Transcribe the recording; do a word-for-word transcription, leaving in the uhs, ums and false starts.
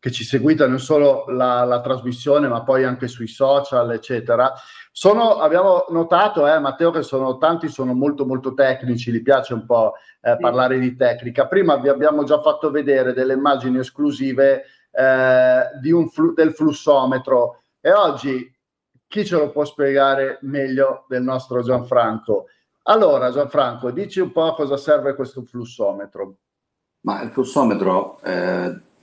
che ci seguite non solo la, la trasmissione, ma poi anche sui social, eccetera. Sono, abbiamo notato, eh, Matteo, che sono tanti, sono molto molto tecnici, gli piace un po' eh, parlare di tecnica. Prima vi abbiamo già fatto vedere delle immagini esclusive eh, di un flu- del flussometro, e oggi chi ce lo può spiegare meglio del nostro Gianfranco? Allora, Gianfranco, dici un po' a cosa serve questo flussometro. Ma il flussometro eh,